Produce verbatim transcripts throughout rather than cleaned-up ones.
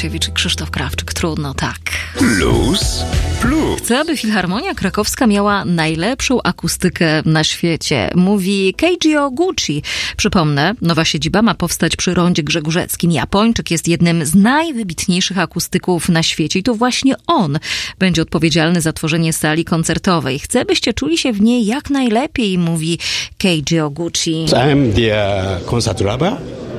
Łukasiewicz i Krzysztof Krawczyk. Trudno, tak. Plus, plus. Chcę, aby Filharmonia Krakowska miała najlepszą akustykę na świecie, mówi Keiji Oguchi. Przypomnę, nowa siedziba ma powstać przy rondzie Grzegórzeckim. Japończyk jest jednym z najwybitniejszych akustyków na świecie i to właśnie on będzie odpowiedzialny za tworzenie sali koncertowej. Chcę, byście czuli się w niej jak najlepiej, mówi Keiji Oguchi. I'm the concert lover.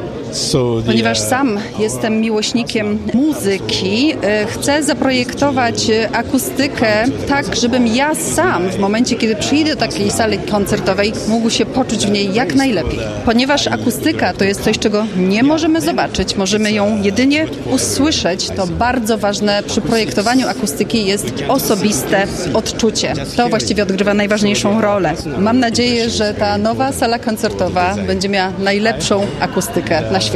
Ponieważ sam jestem miłośnikiem muzyki, chcę zaprojektować akustykę tak, żebym ja sam w momencie, kiedy przyjdę do takiej sali koncertowej, mógł się poczuć w niej jak najlepiej. Ponieważ akustyka to jest coś, czego nie możemy zobaczyć, możemy ją jedynie usłyszeć. To bardzo ważne przy projektowaniu akustyki jest osobiste odczucie. To właściwie odgrywa najważniejszą rolę. Mam nadzieję, że ta nowa sala koncertowa będzie miała najlepszą akustykę na świecie.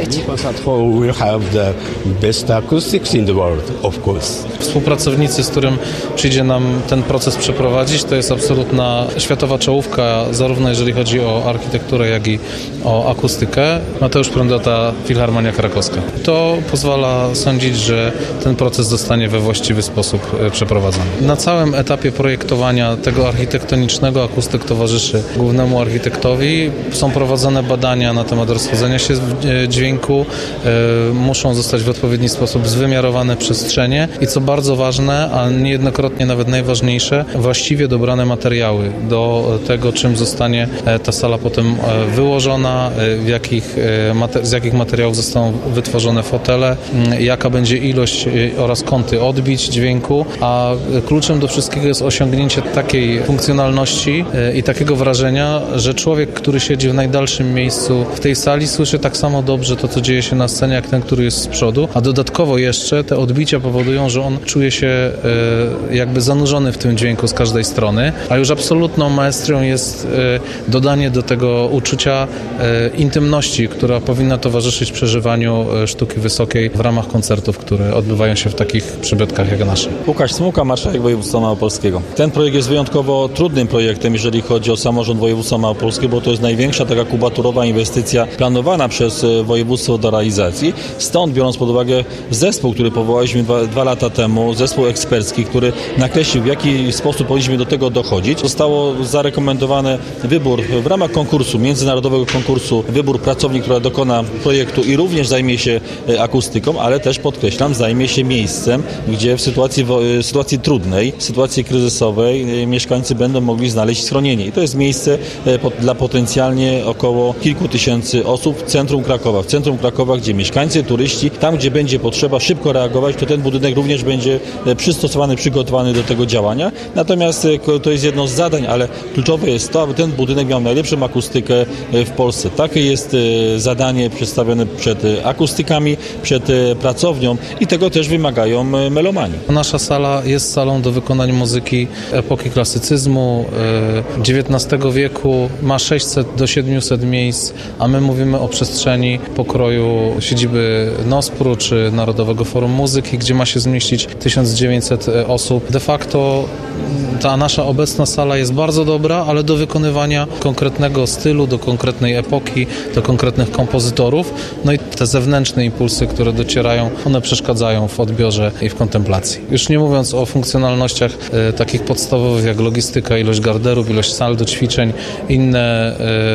We have the best acoustics in the world, of course. Współpracownicy, z którym przyjdzie nam ten proces przeprowadzić, to jest absolutna światowa czołówka, zarówno jeżeli chodzi o architekturę, jak i o akustykę. Mateusz Prądota, Filharmonia Krakowska. To pozwala sądzić, że ten proces zostanie we właściwy sposób przeprowadzony. Na całym etapie projektowania tego architektonicznego akustyk towarzyszy głównemu architektowi. Są prowadzone badania na temat rozchodzenia się dźwięku, y, muszą zostać w odpowiedni sposób zwymiarowane przestrzenie i co bardzo ważne, a niejednokrotnie nawet najważniejsze, właściwie dobrane materiały do tego, czym zostanie ta sala potem wyłożona, w jakich, z jakich materiałów zostaną wytworzone fotele, jaka będzie ilość oraz kąty odbić dźwięku, a kluczem do wszystkiego jest osiągnięcie takiej funkcjonalności i takiego wrażenia, że człowiek, który siedzi w najdalszym miejscu w tej sali, słyszy tak samo dobrze to, co dzieje się na scenie, jak ten, który jest z przodu, a dodatkowo jeszcze te odbicia powodują, że on czuje się e, jakby zanurzony w tym dźwięku z każdej strony, a już absolutną maestrią jest e, dodanie do tego uczucia e, intymności, która powinna towarzyszyć przeżywaniu e, sztuki wysokiej w ramach koncertów, które odbywają się w takich przybytkach jak nasze. Łukasz Smułka, marszałek województwa małopolskiego. Ten projekt jest wyjątkowo trudnym projektem, jeżeli chodzi o samorząd województwa małopolskiego, bo to jest największa taka kubaturowa inwestycja planowana przez województwo do realizacji. Stąd, biorąc pod uwagę zespół, który powołaliśmy dwa, dwa lata temu, zespół ekspercki, który nakreślił, w jaki sposób powinniśmy do tego dochodzić, zostało zarekomendowany wybór w ramach konkursu, międzynarodowego konkursu, wybór pracowni, która dokona projektu i również zajmie się akustyką, ale też, podkreślam, zajmie się miejscem, gdzie w sytuacji, w sytuacji trudnej, w sytuacji kryzysowej mieszkańcy będą mogli znaleźć schronienie. I to jest miejsce dla potencjalnie około kilku tysięcy osób w centrum Krakowa. W centrum Krakowa, gdzie mieszkańcy, turyści, tam gdzie będzie potrzeba szybko reagować, to ten budynek również będzie przystosowany, przygotowany do tego działania. Natomiast to jest jedno z zadań, ale kluczowe jest to, aby ten budynek miał najlepszą akustykę w Polsce. Takie jest zadanie przedstawione przed akustykami, przed pracownią i tego też wymagają melomani. Nasza sala jest salą do wykonania muzyki epoki klasycyzmu dziewiętnastego wieku, ma sześćset do siedmiuset miejsc, a my mówimy o przestrzeni pokroju siedziby Nospru czy Narodowego Forum Muzyki, gdzie ma się zmieścić tysiąc dziewięćset osób. De facto ta nasza obecna sala jest bardzo dobra, ale do wykonywania konkretnego stylu, do konkretnej epoki, do konkretnych kompozytorów. No i te zewnętrzne impulsy, które docierają, one przeszkadzają w odbiorze i w kontemplacji. Już nie mówiąc o funkcjonalnościach e, takich podstawowych jak logistyka, ilość garderów, ilość sal do ćwiczeń, inne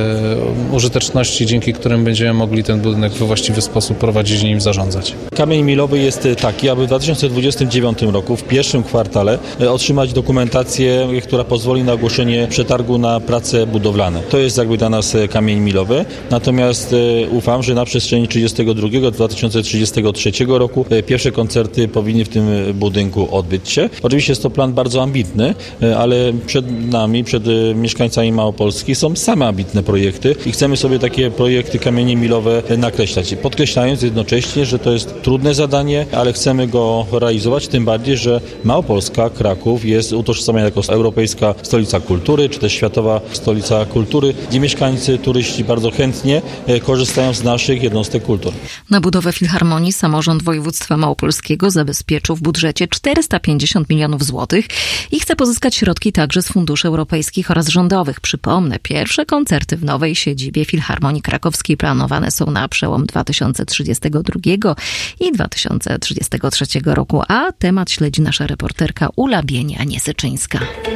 e, użyteczności, dzięki którym będziemy mogli ten budynek we właściwy sposób prowadzić i nim zarządzać. Kamień milowy jest taki, aby w dwa tysiące dwudziestym dziewiątym roku, w pierwszym kwartale, otrzymać dokumentację, która pozwoli na ogłoszenie przetargu na prace budowlane. To jest jakby dla nas kamień milowy. Natomiast ufam, że na przestrzeni trzydziestego drugiego do dwa tysiące trzydziestego trzeciego roku pierwsze koncerty powinny w tym budynku odbyć się. Oczywiście jest to plan bardzo ambitny, ale przed nami, przed mieszkańcami Małopolski są same ambitne projekty i chcemy sobie takie projekty kamienie milowe nakreślać. Podkreślając jednocześnie, że to jest trudne zadanie, ale chcemy go realizować, tym bardziej, że Małopolska, Kraków jest utożsamiany jako europejska stolica kultury, czy też światowa stolica kultury, gdzie mieszkańcy, turyści bardzo chętnie korzystają z naszych jednostek kultury. Na budowę Filharmonii samorząd województwa małopolskiego zabezpieczył w budżecie czterysta pięćdziesiąt milionów złotych i chce pozyskać środki także z funduszy europejskich oraz rządowych. Przypomnę, pierwsze koncerty w nowej siedzibie Filharmonii Krakowskiej planowane są na przełom dwa tysiące trzydziestego drugiego i dwa tysiące trzydziestego trzeciego roku, a temat śledzi nasza reporterka Ula Bienia-Niesyczyńska.